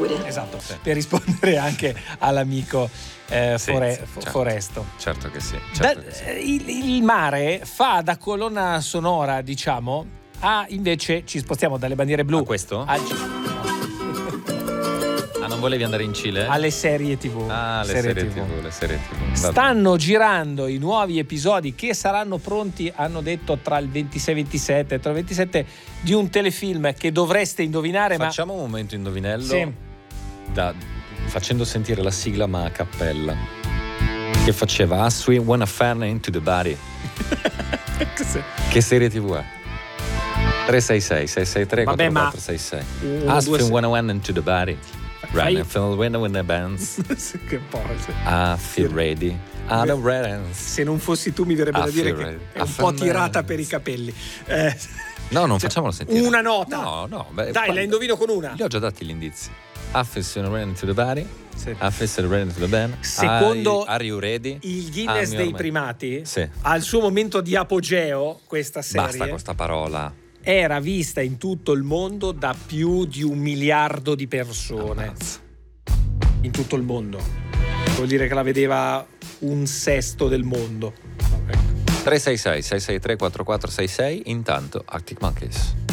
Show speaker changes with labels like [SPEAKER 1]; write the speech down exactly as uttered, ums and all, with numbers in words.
[SPEAKER 1] Liguria.
[SPEAKER 2] Esatto, sì. Per rispondere anche all'amico eh,
[SPEAKER 3] Sì,
[SPEAKER 2] Fore-
[SPEAKER 3] sì, certo.
[SPEAKER 2] Foresto.
[SPEAKER 3] Certo che sì.
[SPEAKER 2] Da-
[SPEAKER 3] Certo che sì.
[SPEAKER 2] il, il mare fa da colonna sonora, diciamo, a invece ci spostiamo dalle bandiere blu
[SPEAKER 3] A questo?
[SPEAKER 2] al-
[SPEAKER 3] Ah, non volevi andare in Cile?
[SPEAKER 2] alle serie tivù.
[SPEAKER 3] Ah, le
[SPEAKER 2] Serie
[SPEAKER 3] serie
[SPEAKER 2] tivù.
[SPEAKER 3] tivù, le serie tivù. Va
[SPEAKER 2] Stanno girando i nuovi episodi che saranno pronti, hanno detto, tra il ventisei e ventisette, tra il ventisette di un telefilm che dovreste indovinare.
[SPEAKER 3] bene. Facciamo un momento indovinello
[SPEAKER 2] Sì.
[SPEAKER 3] da- facendo sentire la sigla ma a cappella che faceva As We Wanna Fan Into The Body.
[SPEAKER 2] Ma
[SPEAKER 3] Che serie tivù è? tre sei sei sei sei tre
[SPEAKER 2] Vabbè,
[SPEAKER 3] quattro
[SPEAKER 2] ma-
[SPEAKER 3] quattro sei sei
[SPEAKER 2] Uno,
[SPEAKER 3] As
[SPEAKER 2] due,
[SPEAKER 3] We
[SPEAKER 2] se-
[SPEAKER 3] Wanna Fan Into The Body.
[SPEAKER 2] Fai-
[SPEAKER 3] Right, feel the wind with the bands.
[SPEAKER 2] che poi, se-
[SPEAKER 3] I feel ready. Out of readiness.
[SPEAKER 2] se non fossi tu mi verrebbe
[SPEAKER 3] Ah,
[SPEAKER 2] da dire
[SPEAKER 3] feel
[SPEAKER 2] che
[SPEAKER 3] ready.
[SPEAKER 2] è un
[SPEAKER 3] Ah,
[SPEAKER 2] po'
[SPEAKER 3] feel
[SPEAKER 2] tirata
[SPEAKER 3] ready.
[SPEAKER 2] per i capelli. Eh,
[SPEAKER 3] No, non
[SPEAKER 2] cioè,
[SPEAKER 3] facciamolo sentire.
[SPEAKER 2] una nota.
[SPEAKER 3] No, no. Beh,
[SPEAKER 2] Dai,
[SPEAKER 3] qua-
[SPEAKER 2] la indovino con una.
[SPEAKER 3] Li ho già dati gli indizi. I feel ready to the body.
[SPEAKER 2] Sì.
[SPEAKER 3] I feel ready to the band.
[SPEAKER 2] Secondo
[SPEAKER 3] Are, are you ready?
[SPEAKER 2] Il Guinness
[SPEAKER 3] I'm
[SPEAKER 2] dei
[SPEAKER 3] your man.
[SPEAKER 2] primati,
[SPEAKER 3] Sì.
[SPEAKER 2] al suo momento di apogeo, questa serie
[SPEAKER 3] Basta con sta parola.
[SPEAKER 2] era vista in tutto il mondo da più di un miliardo di persone.
[SPEAKER 3] Ammazza.
[SPEAKER 2] In tutto il mondo. Vuol dire che la vedeva un sesto del mondo.
[SPEAKER 3] tre sei sei sei sei tre quattro quattro sei sei. Intanto Arctic Monkeys.